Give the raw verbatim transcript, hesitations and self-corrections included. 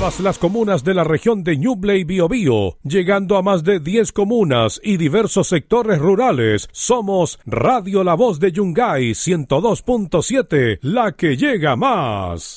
todas las comunas de la región de Ñuble y Biobío, llegando a más de diez comunas y diversos sectores rurales. Somos Radio La Voz de Yungay ciento dos punto siete, la que llega más.